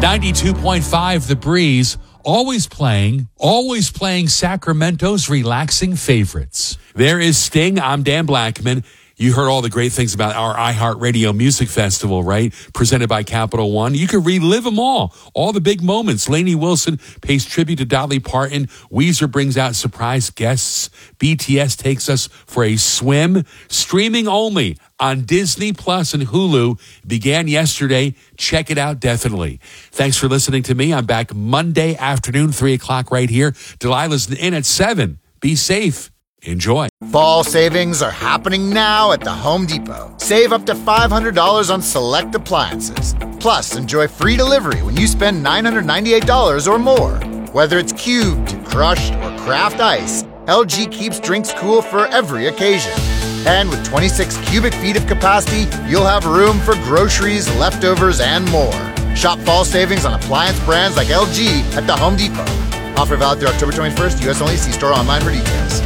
92.5 The Breeze, always playing Sacramento's relaxing favorites. There is Sting. I'm Dan Blackman. You heard all the great things about our iHeartRadio Music Festival, right? Presented by Capital One. You can relive them all the big moments. Lainey Wilson pays tribute to Dolly Parton. Weezer brings out surprise guests. BTS takes us for a swim. Streaming only on Disney Plus and Hulu. Began yesterday. Check it out, definitely. Thanks for listening to me. I'm back Monday afternoon, 3 o'clock right here. Delilah's in at 7. Be safe. Enjoy. Fall savings are happening now at the Home Depot. Save up to $500 on select appliances. Plus, enjoy free delivery when you spend $998 or more. Whether it's cubed, crushed, or craft ice, LG keeps drinks cool for every occasion. And with 26 cubic feet of capacity, you'll have room for groceries, leftovers, and more. Shop fall savings on appliance brands like LG at the Home Depot. Offer valid through October 21st. U.S. only. See store online for details.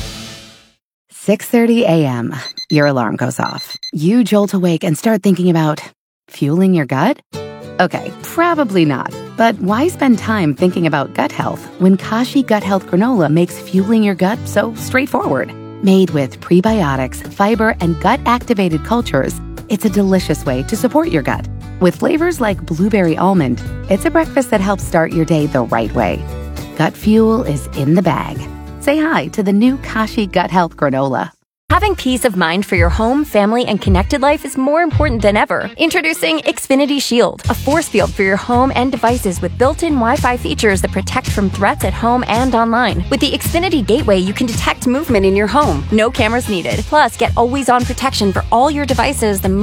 6:30 a.m. Your alarm goes off. You jolt awake and start thinking about fueling your gut? Okay, probably not. But why spend time thinking about gut health when Kashi Gut Health Granola makes fueling your gut so straightforward? Made with prebiotics, fiber, and gut-activated cultures, it's a delicious way to support your gut. With flavors like blueberry almond, it's a breakfast that helps start your day the right way. Gut fuel is in the bag. Say hi to the new Kashi Gut Health Granola. Having peace of mind for your home, family, and connected life is more important than ever. Introducing Xfinity Shield, a force field for your home and devices with built-in Wi-Fi features that protect from threats at home and online. With the Xfinity Gateway, you can detect movement in your home. No cameras needed. Plus, get always-on protection for all your devices the